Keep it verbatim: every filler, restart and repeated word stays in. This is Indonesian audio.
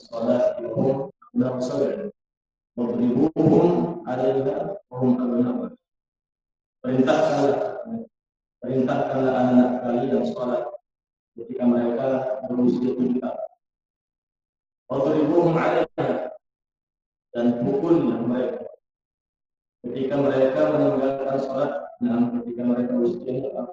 الصلاة وهم أبناء سبع واضربوهم عليها وهم أبناء. Perintahkanlah perintahkanlah anak kalian sholat ketika mereka berusia tujuh tahun. Wadribuhum 'alaiha, dan pukullah mereka ketika mereka meninggalkan sholat, dan ketika mereka berusia